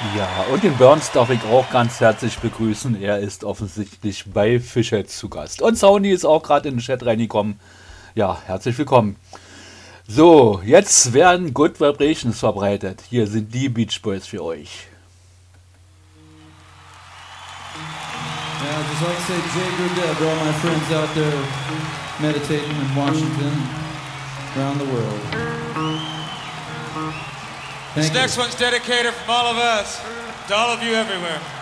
Ja, und den Burns darf ich auch ganz herzlich begrüßen. Er ist offensichtlich bei Fischheads zu Gast. Und Sony ist auch gerade in den Chat reingekommen. Ja, herzlich willkommen. So, jetzt werden Good Vibrations verbreitet. Hier sind die Beach Boys für euch. Yeah, I'd just like to say Jay Gurdell to all my friends out there meditating in Washington, around the world. This next one's dedicated from all of us to all of you everywhere.